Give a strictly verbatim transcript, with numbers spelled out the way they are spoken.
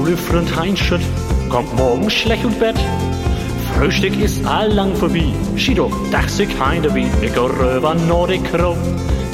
Schulfreund Heinschütt kommt morgen schlecht und Bett. Frühstück ist allang vorbei. Schido, dach sich heine wie, ich geh rüber Nordikro.